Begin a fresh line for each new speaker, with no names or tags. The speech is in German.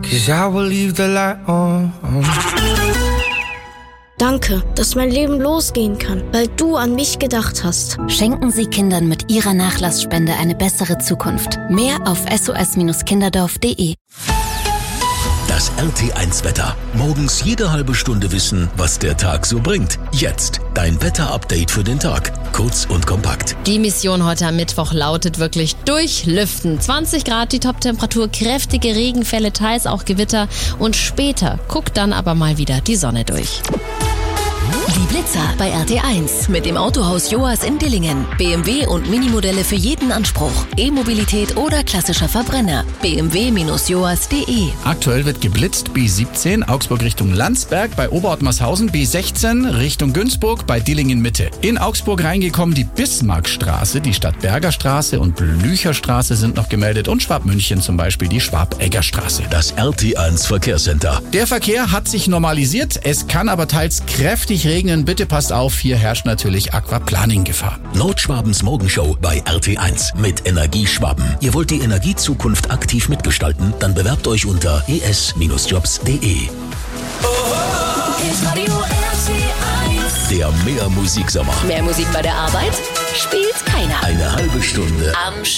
'cause I will leave the light on.
Danke, dass mein Leben losgehen kann, weil du an mich gedacht hast.
Schenken Sie Kindern mit Ihrer Nachlassspende eine bessere Zukunft. Mehr auf sos-kinderdorf.de.
Das RT1-Wetter. Morgens jede halbe Stunde wissen, was der Tag so bringt. Jetzt dein Wetter-Update für den Tag. Kurz und kompakt.
Die Mission heute am Mittwoch lautet wirklich durchlüften. 20 Grad die Toptemperatur, kräftige Regenfälle, teils auch Gewitter. Und später guckt dann aber mal wieder die Sonne durch.
Die Blitzer bei RT1 mit dem Autohaus Joas in Dillingen. BMW und Minimodelle für jeden Anspruch. E-Mobilität oder klassischer Verbrenner. bmw-joas.de.
Aktuell wird geblitzt B17 Augsburg Richtung Landsberg bei Oberottmarshausen, B16 Richtung Günzburg bei Dillingen Mitte. In Augsburg reingekommen die Bismarckstraße, die Stadtberger Straße und Blücherstraße sind noch gemeldet und Schwabmünchen zum Beispiel die Schwabegger Straße.
Das RT1 Verkehrscenter.
Der Verkehr hat sich normalisiert, es kann aber teils kräftig regnen. Bitte passt auf, hier herrscht natürlich Aquaplaning-Gefahr.
Nordschwabens Morgenshow bei RT1 mit Energieschwaben. Ihr wollt die Energiezukunft aktiv mitgestalten? Dann bewerbt euch unter es-jobs.de. Der Mehr-Musik-Sommer.
Mehr Musik bei der Arbeit? Spielt keiner.
Eine halbe Stunde
am